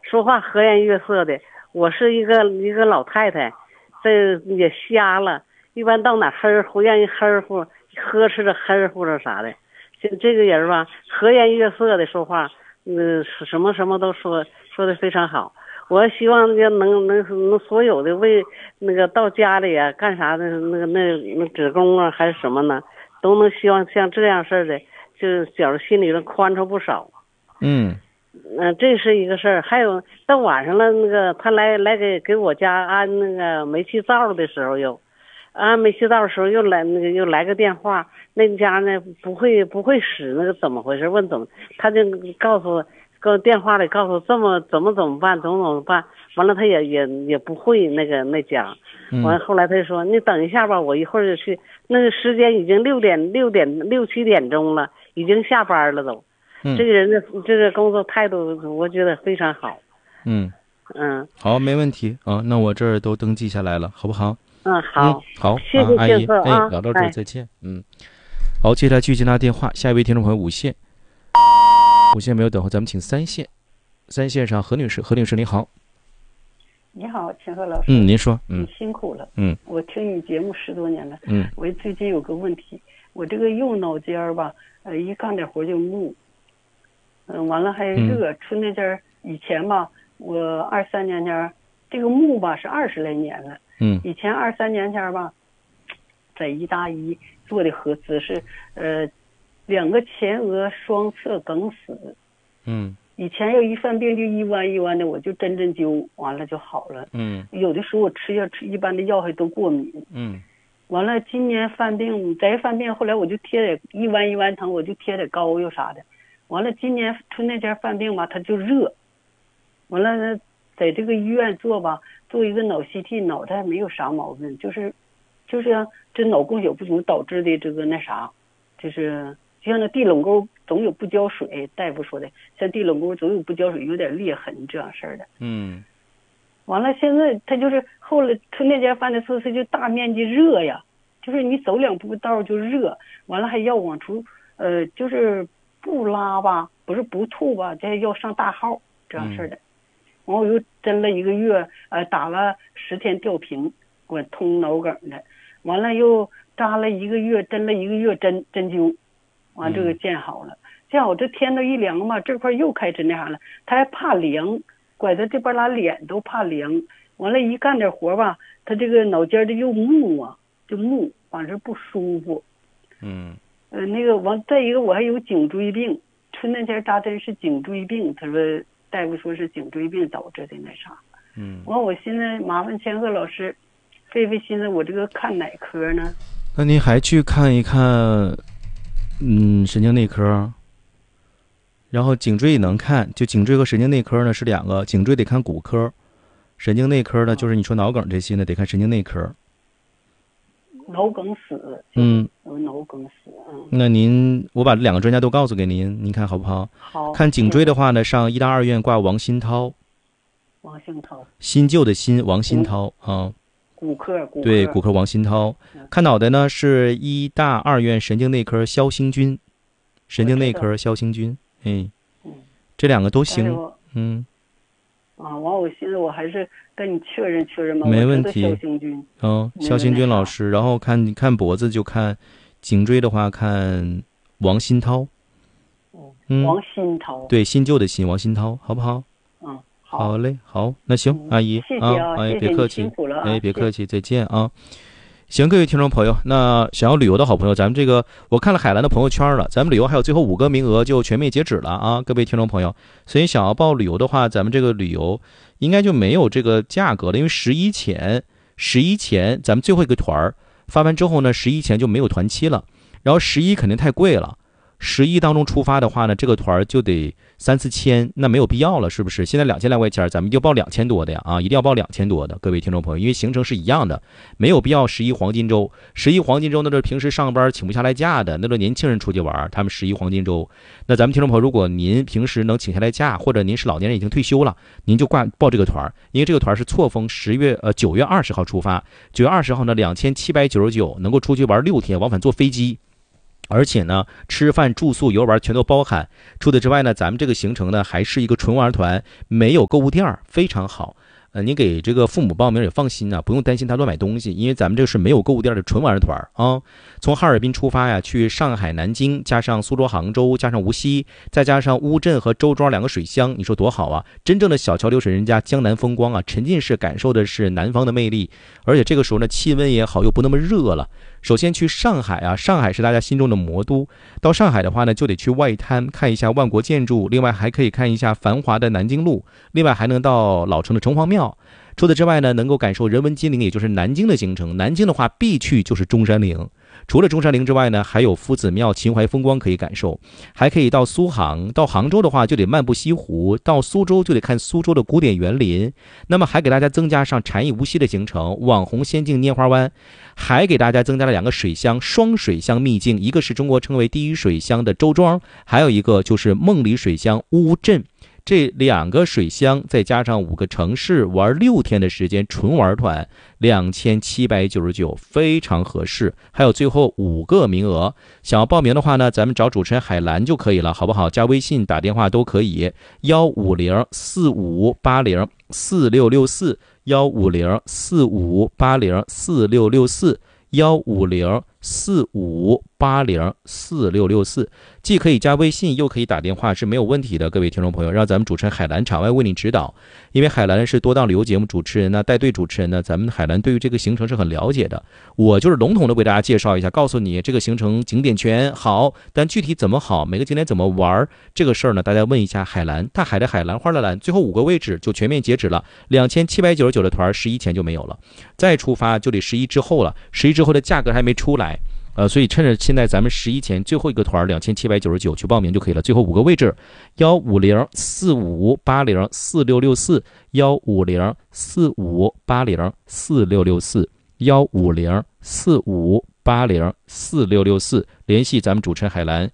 说话和颜悦色的。我是一个老太太，这也瞎了，一般到哪愿意呵护哧着呵护着啥的。这个人吧，和颜悦色的说话，什么都说的非常好。我希望能所有的为那个到家里啊干啥的那职工啊还是什么呢，都能希望像这样事的，就觉着心里能宽敞不少。这是一个事儿。还有到晚上了，那个他来给我家安那个煤气灶的时候，安煤气灶的时候又来个电话，那家呢不会使那个怎么回事，问怎么，他就告诉电话里告诉怎么办，完了他也不会那家，完了后来他就说你等一下吧，我一会儿就去。那个时间已经6、7点钟了，已经下班了都。这个人的这个工作态度，我觉得非常好。 好，没问题啊，那我这儿都登记下来了，好不好？ 好， 好， 谢谢先生啊， 聊到这儿再见。好，接下来继续接拿电话，下一位听众朋友5线没有等候，咱们请3线上何女士你好。 你好，秦鹤老师。 您说。 你辛苦了。我听你节目10多年了。我最近有个问题，我这个右脑尖吧，一干点活就木。完了还热，春天这以前吧，我23年前这个木吧是20来年了。以前23年前吧，在医大医做的核磁是2个前额双侧梗死。以前要一犯病就一弯的，我就针灸，完了就好了。有的时候我吃一般的药还都过敏。完了今年犯病，后来我就贴点一弯疼，我就贴点膏药啥的。完了今年春天前犯病吧，它就热。完了在这个医院做一个脑 CT， 脑袋没有啥毛病，就是这脑供血不足导致的这个就是就像那地垄沟总有不浇水，大夫说的，像地垄沟总有不浇水，有点裂痕这样式儿的。完了现在他就是后来春天前犯的次就大面积热呀，就是你走2步道就热，完了还要往出就是不拉吧，不是不吐吧，这要上大号这样式的。完我又针了1个月，打了10天吊瓶，我通脑梗的。完了又扎了1个月，针了1个月针灸，完这个见好了。见好这天都一凉嘛，这块又开始那啥了，他还怕凉，拐到这边拉脸都怕凉。完了一干点活吧，他这个脑尖的又木啊，就木，反正不舒服。那个完再一个我还有颈椎病，春天前扎针是颈椎病，他说大夫说是颈椎病导致的那啥。完我现在麻烦千鹤老师费心思，我这个看哪科呢？ 那您还去看一看神经内科，然后颈椎也能看，就颈椎和神经内科呢是2个，颈椎得看骨科，神经内科呢就是你说脑梗这些呢得看神经内科。 脑梗死。脑梗死。 那我把这2个专家都告诉给您看好不好？ 好。 看颈椎的话呢，上医大2院挂王新涛。新旧的新，王新涛啊。 骨科。 对，骨科王新涛。看脑袋呢是医大2院神经内科肖兴军，神经内科肖兴军。这2个都行。 完我现在我还是跟你确认嘛。 没问题。 肖兴军。 肖兴军老师，然后看脖子就看，颈椎的话看王新涛。 王新涛。 对，新旧的新，王新涛，好不好？好嘞，好，那行，阿姨谢谢啊， 别客气， 辛苦了别客气，再见啊。行，各位听众朋友，那想要旅游的好朋友，咱们这个我看了海兰的朋友圈了，咱们旅游还有最后5个名额就全面截止了啊，各位听众朋友，所以想要报旅游的话，咱们这个旅游应该就没有这个价格了，因为11前咱们最后一个团发完之后呢，11前就没有团期了，然后11肯定太贵了。11当中出发的话呢，这个团就得3、4千，那没有必要了，是不是？现在2000来块钱，咱们就报2000多的呀啊，一定要报2000多的，各位听众朋友，因为行程是一样的，没有必要11黄金周。11黄金周那是平时上班请不下来假的，那都年轻人出去玩，他们11黄金周。那咱们听众朋友，如果您平时能请下来假，或者您是老年人已经退休了，您就报这个团，因为这个团是错峰9月20号出发，9月20号呢2799能够出去玩6天，往返坐飞机。 而且呢，吃饭、住宿、游玩全都包含。除此之外呢，咱们这个行程呢还是一个纯玩团，没有购物店，非常好。你给这个父母报名也放心呐，不用担心他乱买东西，因为咱们这是没有购物店的纯玩团啊。从哈尔滨出发呀，去上海、南京，加上苏州、杭州，加上无锡，再加上乌镇和周庄2个水乡，你说多好啊！真正的小桥流水人家，江南风光啊，沉浸式感受的是南方的魅力。而且这个时候呢，气温也好，又不那么热了。首先去上海啊，上海是大家心中的魔都。到上海的话呢，就得去外滩看一下万国建筑，另外还可以看一下繁华的南京路，另外还能到老城的城隍庙。除此之外呢，能够感受人文精灵，也就是南京的行程。南京的话必去就是中山陵。除了中山陵之外呢，还有夫子庙、秦淮风光可以感受，还可以到苏杭。到杭州的话就得漫步西湖，到苏州就得看苏州的古典园林。那么还给大家增加上禅意无锡的行程，网红仙境拈花湾，还给大家增加了2个水乡，双水乡秘境，一个是中国称为第1水乡的周庄，还有一个就是梦里水乡乌镇。这2个水乡再加上5个城市，玩6天的时间，纯玩团2799，非常合适。还有最后5个名额，想要报名的话呢，咱们找主持人海兰就可以了，好不好？加微信、打电话都可以，15045804664，15045804664，15045804664，既可以加微信又可以打电话，是没有问题的。各位听众朋友，让咱们主持人海兰场外为你指导，因为海兰是多档旅游节目主持人呢，带队主持人呢，咱们海兰对于这个行程是很了解的。我就是笼统的为大家介绍一下，告诉你这个行程景点全好，但具体怎么好，每个景点怎么玩，这个事儿呢，大家问一下海兰。大海的海，兰花的兰，最后5个位置就全面截止了，2799的团11前就没有了，再出发就得11之后了，11之后的价格还没出来。所以趁着现在咱们11前最后一个团2799去报名就可以了，最后5个位置，15045804664，15045804664，15045804664，联系咱们主持人海兰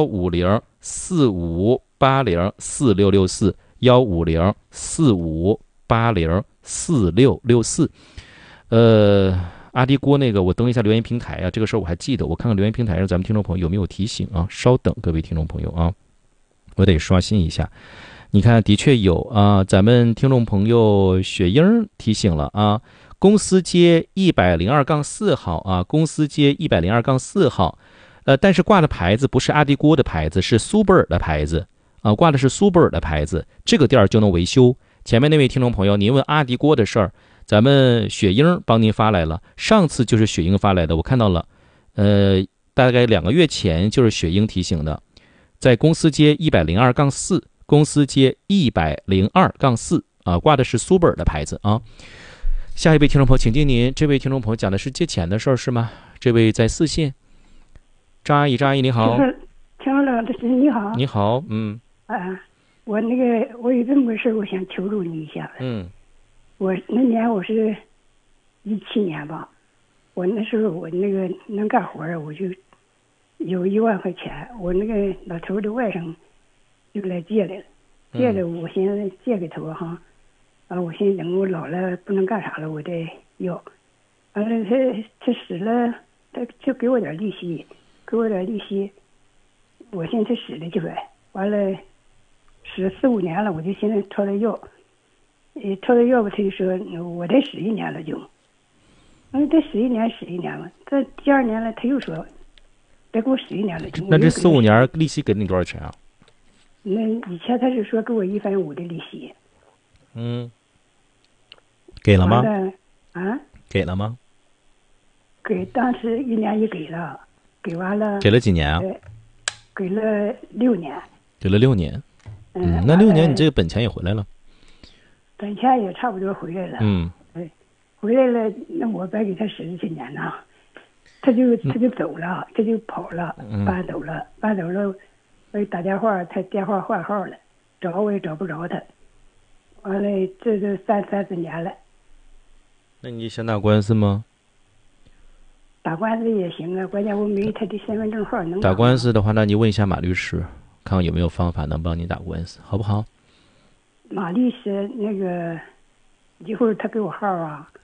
，15045804664，15045804664。阿迪锅那个，我登一下留言平台啊，这个事儿我还记得，我看看留言平台上咱们听众朋友有没有提醒啊？稍等，各位听众朋友啊，我得刷新一下。你看，的确有啊，咱们听众朋友雪英提醒了啊，公司街102-4号啊，公司街102-4号，但是挂的牌子不是阿迪锅的牌子，是苏泊尔的牌子啊，挂的是苏泊尔的牌子，这个店就能维修。前面那位听众朋友，您问阿迪锅的事儿。咱们雪英帮您发来了，上次就是雪英发来的，我看到了，大概2个月前就是雪英提醒的，在公司街102-4，公司街102-4啊，挂的是苏泊尔的牌子啊。下一位听众朋友，请进您，这位听众朋友讲的是借钱的事儿是吗？这位在4线，张阿姨，张阿姨你好， 张老师你好， 你好， 我有这么个事儿，我想求助你一下。我那年我是17年吧，我那时候我那个能干活儿，我就有1万块钱，我那个老头的外甥就来借来了，借了我寻思借给他哈，我寻思等我老了不能干啥了，我再要，完了他使了，他就给我点利息，我寻思他使了去呗，完了使了4、5年了，我就寻思朝他要。朝他要不他就说我再使1年了就，再使1年了，这第2年了他又说再给我使1年了就。 那这4、5年利息给你多少钱啊？ 那以前他是说给我1.5%的利息。 给了吗？给了吗？ 给，当时1年也给了，给完了。 给了几年啊？ 给了6年。 给了6年。那6年你这个本钱也回来了。 本钱也差不多回来了。回来了，那我白给他使了几年呢？他就走了，他就跑了，搬走了，我给打电话，他电话换号了，找我也找不着他。完了，这就30年了。 那你想打官司吗？ 打官司也行啊，关键我没他的身份证号能。 打官司的话，那你问一下马律师，看看有没有方法能帮你打官司，好不好？ 马律师那个，一会儿他给我号啊。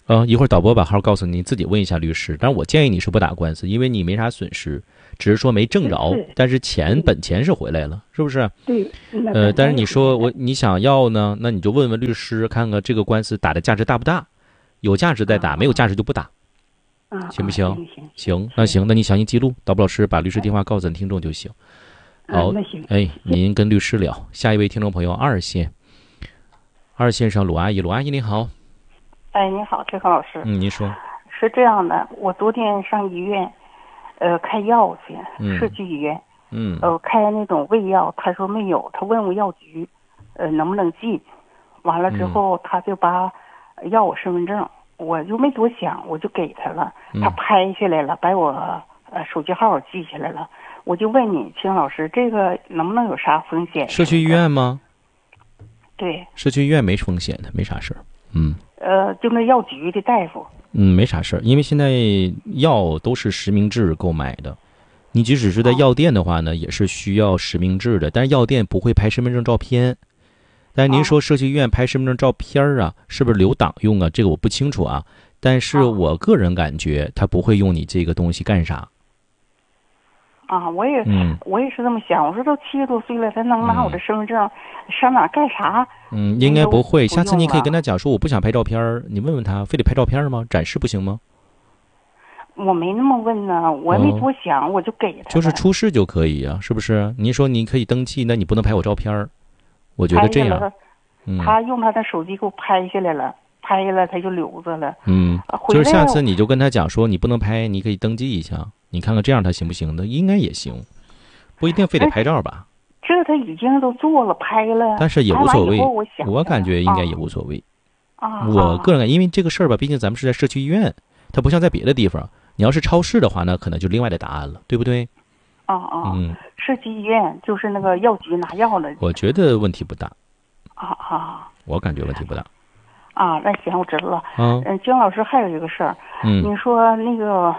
一会儿导播把号告诉你，自己问一下律师。但是我建议你是不打官司，因为你没啥损失，只是说没挣着，但是本钱是回来了，是不是？ 对。 但是你说你想要呢，那你就问问律师，看看这个官司打的价值大不大，有价值再打，没有价值就不打。行不行？行，那行，那你详细记录，导播老师把律师电话告诉咱听众就行。好，您跟律师聊。下一位听众朋友二线上鲁阿姨，鲁阿姨你好。 你好，志康老师。 您说。 是这样的，我昨天上医院，开药去，社区医院，开那种胃药，他说没有，他问我药局，能不能进，完了之后他就要我身份证，我就没多想，我就给他了，他拍下来了，把我手机号记下来了，我就问你，秦老师，这个能不能有啥风险？ 社区医院吗？ 对， 社区医院没风险的，没啥事儿。 就那药局的大夫。 没啥事儿，因为现在药都是实名制购买的，你即使是在药店的话呢，也是需要实名制的，但是药店不会拍身份证照片。但是您说社区医院拍身份证照片啊，是不是留档用啊？这个我不清楚啊，但是我个人感觉他不会用你这个东西干啥。 我也是这么想，我说都70多岁了，他能拿我的身份证上哪干啥？ 应该不会。下次你可以跟他讲说，我不想拍照片，你问问他，非得拍照片吗？展示不行吗？ 我没那么问呢，我也没多想，我就给他。 就是出示就可以啊，是不是？您说你可以登记，那你不能拍我照片，我觉得这样。 他用他的手机给我拍下来了，拍下来他就留着了。 就是下次你就跟他讲说，你不能拍，你可以登记一下。你看看这样他行不行的？应该也行，不一定非得拍照吧。 这他已经都做了，拍了， 但是也无所谓。我感觉应该也无所谓。我个人感觉，因为这个事儿吧，毕竟咱们是在社区医院，它不像在别的地方。你要是超市的话呢，可能就另外的答案了，对不对？ 社区医院就是那个药局拿药的。 我觉得问题不大。我感觉问题不大。 那行，我知道了。姜老师还有一个事儿，你说那个。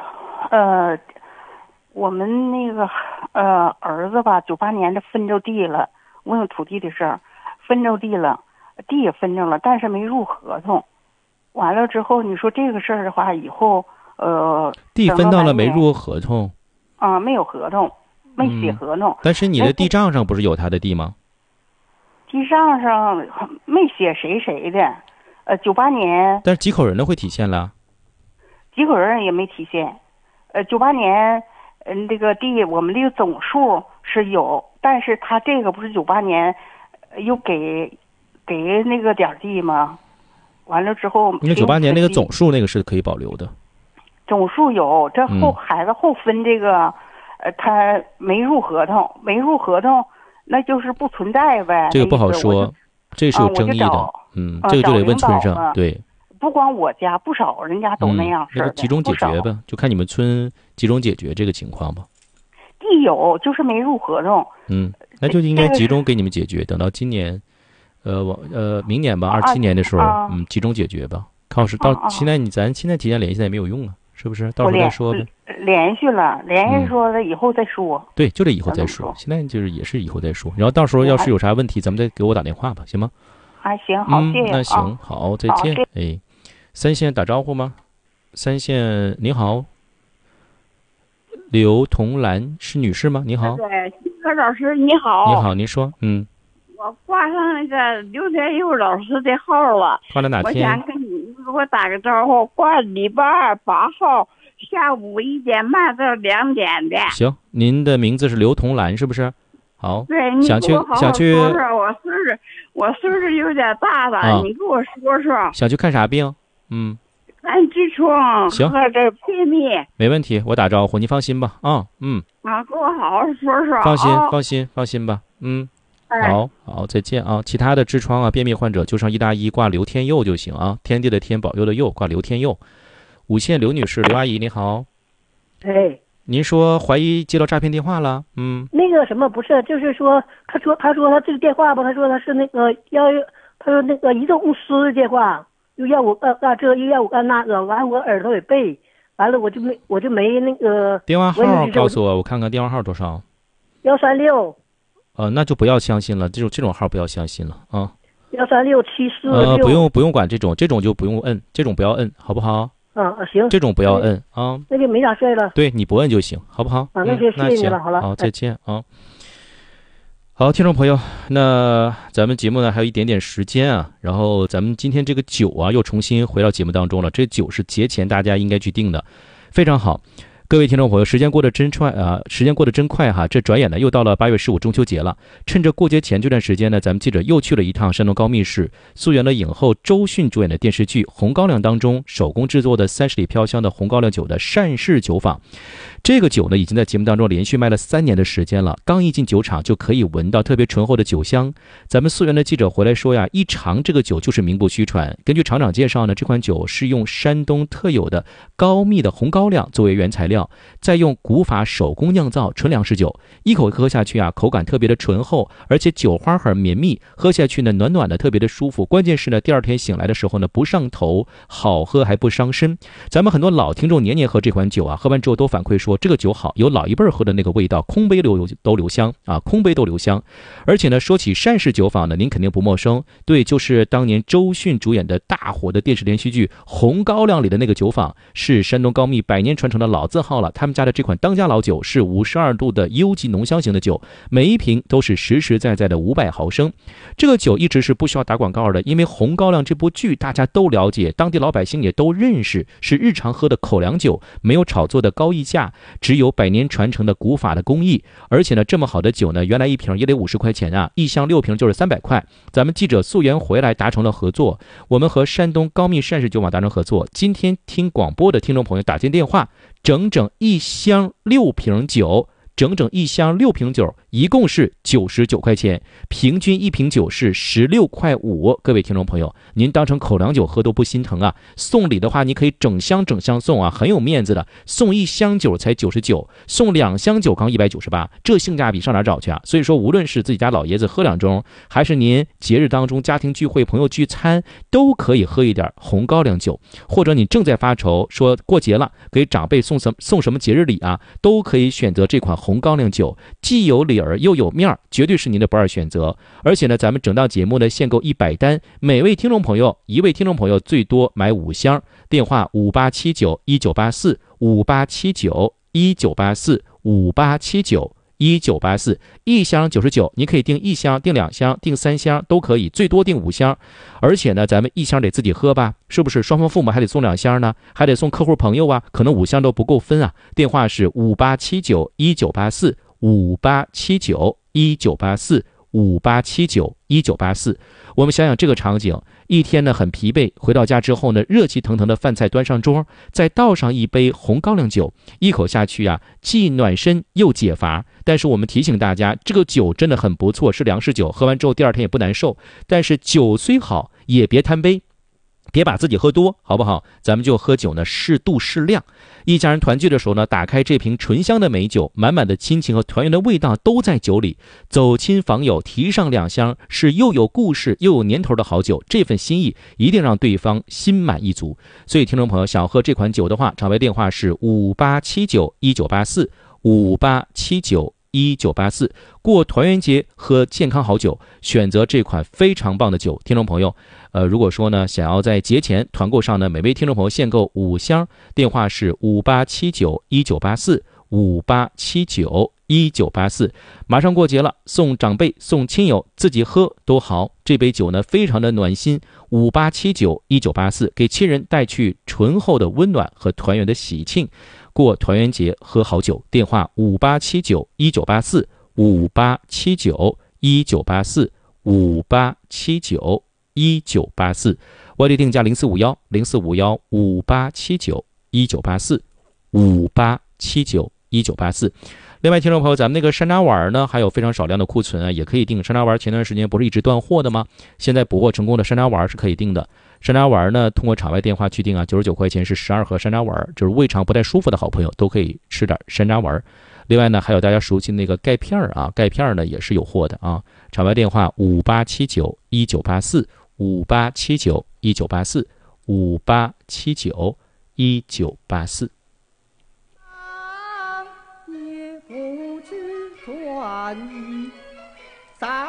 我们那个儿子吧，98年的分着地了，问土地的事儿，分着地了，地也分着了，但是没入合同。完了之后，你说这个事儿的话，以后地分到了没入合同？ 没有合同，没写合同。 但是你的地账上不是有他的地吗？ 地账上没写谁的，98年。 但是几口人的会体现了？ 几口人也没体现。98年，这个地我们这个总数是有，但是他这个不是98年，又给那个点地吗？完了之后， 因为98年那个总数那个是可以保留的。 总数有，这孩子后分这个，他没入合同，那就是不存在呗。 这个不好说，这是有争议的。这个就得问村上。对。 不光我家，不少人家都那样式的。 那就集中解决吧，就看你们村集中解决这个情况吧。 地有，就是没入合同。 那就应该集中给你们解决，等到今年，明年吧，27年的时候，集中解决吧。到现在咱现在提前联系也没有用啊，是不是？到时候再说呗。 联系说了以后再说。 对，就这以后再说。现在就是也是以后再说，然后到时候要是有啥问题，咱们再给我打电话吧，行吗？ 行，好，谢谢。 那行，好，再见。三线打招呼吗？三线您好，刘同兰是女士吗？你好。 对，何老师你好。 你好，您说。 我挂上那个刘天佑老师的号了。 挂了哪天？ 我想跟你给我打个招呼，挂礼拜2 8号下午1点半到2点的。 行，您的名字是刘同兰是不是？好。 对，你想去我岁数有点大了，你给我说说。 想去看啥病？ 看痔疮和这便秘。 没问题，我打招呼，你放心吧。给我好好说说。 放心吧。好，再见啊！其他的痔疮啊、便秘患者就上1搭1挂刘天佑就行啊。天地的天，保佑的佑，挂刘天佑。5线刘女士，刘阿姨你好。您说怀疑接到诈骗电话了？ 那个什么不是，就是说，他说他这个电话吧，他说他是那个他说那个移动公司的电话，又要我干这，又要我干那个，完我耳朵也背，完了我就没那个电话号告诉我看看电话号多少。 136。 那就不要相信了，这种号不要相信了啊。 1367466。 不用管这种就不用摁，这种不要摁，好不好？ 行， 这种不要摁啊。 那就没啥事了。 对，你不摁就行，好不好？ 那就谢谢你了，好了， 好，再见啊。好，听众朋友，那咱们节目呢还有一点点时间啊，然后咱们今天这个酒啊又重新回到节目当中了。这酒是节前大家应该去订的，非常好。各位听众朋友，时间过得真快哈！这转眼呢又到了8月15中秋节了。趁着过节前这段时间呢，咱们记者又去了一趟山东高密市，溯源了影后周迅主演的电视剧《红高粱》当中手工制作的30里飘香的红高粱酒的单氏酒坊。这个酒呢已经在节目当中连续卖了3年的时间了，刚一进酒厂就可以闻到特别醇厚的酒香。咱们溯源的记者回来说呀，一尝这个酒就是名不虚传。根据厂长介绍呢，这款酒是用山东特有的高密的红高粱作为原材料，再用古法手工酿造纯粮食酒，一口喝下去啊，口感特别的醇厚，而且酒花很绵密，喝下去呢暖暖的，特别的舒服。关键是呢，第二天醒来的时候呢不上头，好喝还不伤身。咱们很多老听众年年喝这款酒啊，喝完之后都反馈说这个酒好，有老一辈喝的那个味道，空杯都留香啊，空杯都留香。而且呢，说起单氏酒坊呢，您肯定不陌生，对，就是当年周迅主演的大火的电视连续剧《红高粱》里的那个酒坊，是山东高密100年传承的老字号了。他们家的这款当家老酒是52度的优级浓香型的酒，每一瓶都是实实在在的500毫升。这个酒一直是不需要打广告的，因为《红高粱》这部剧大家都了解，当地老百姓也都认识，是日常喝的口粮酒，没有炒作的高溢价，只有100年传承的古法的工艺。而且呢，这么好的酒呢，原来一瓶也得50块钱啊，一箱6瓶就是300块。咱们记者溯源回来达成了合作，我们和山东高密单氏酒坊达成合作。今天听广播的听众朋友打进电话，整整一箱6瓶酒，一共是99块钱，平均一瓶酒是16块5。各位听众朋友，您当成口粮酒喝都不心疼啊！送礼的话，你可以整箱送啊，很有面子的。送1箱酒才99，送2箱酒刚198，这性价比上哪找去啊？所以说，无论是自己家老爷子喝2盅，还是您节日当中家庭聚会、朋友聚餐，都可以喝一点红高粱酒。或者你正在发愁，说过节了，给长辈送什么节日礼啊，都可以选择这款红高粱酒，既有理儿又有面儿，绝对是您的不二选择。而且呢，咱们整档节目呢限购100单，每位听众朋友1位听众朋友最多买5箱。电话58791984，58791984，58791984，一箱99，你可以订1箱、订2箱、订3箱都可以，最多订5箱。而且呢，咱们1箱得自己喝吧，是不是？双方父母还得送2箱呢，还得送客户朋友啊，可能5箱都不够分啊。电话是58791984，58791984，58791984。我们想想这个场景，一天呢很疲惫，回到家之后呢，热气腾腾的饭菜端上桌，再倒上一杯红高粱酒，一口下去啊，既暖身又解乏。但是我们提醒大家，这个酒真的很不错，是粮食酒，喝完之后第二天也不难受。但是酒虽好，也别贪杯，别把自己喝多，好不好？咱们就喝酒呢，适度适量。一家人团聚的时候呢，打开这瓶醇香的美酒，满满的亲情和团圆的味道都在酒里。走亲访友，提上2箱，是又有故事又有年头的好酒，这份心意一定让对方心满意足。所以听众朋友想喝这款酒的话，场外电话是58791984，58791984。过团圆节喝健康好酒，选择这款非常棒的酒。听众朋友如果说呢想要在节前团购上呢，每位听众朋友限购5箱，电话是58791984，58791984。马上过节了，送长辈送亲友，自己喝都好。这杯酒呢非常的暖心，58791984，给亲人带去醇厚的温暖和团圆的喜庆。过团圆节喝好酒，电话58791984，58791984，58791984。外地定价0451，045158791984，58791984。另外听众朋友，咱们那个山楂丸呢还有非常少量的库存啊，也可以订。山楂丸前段时间不是一直断货的吗？现在补货成功的山楂丸是可以订的。山楂丸呢通过场外电话去订啊，99块钱是12盒山楂丸，就是胃肠不太舒服的好朋友都可以吃点山楂丸。另外呢还有大家熟悉那个钙片啊，钙片呢也是有货的啊。场外电话58791984，58791984，58791984。 也不知转移。